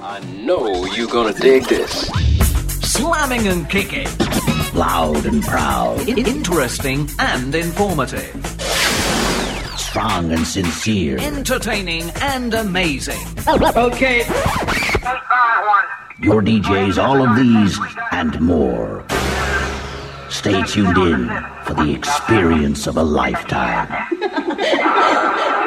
I know you're gonna dig this. Slamming and kicking. Loud and proud. Interesting and informative. Strong and sincere. Entertaining and amazing. Okay. Your DJs, all of these and more. Stay tuned in for the experience of a lifetime.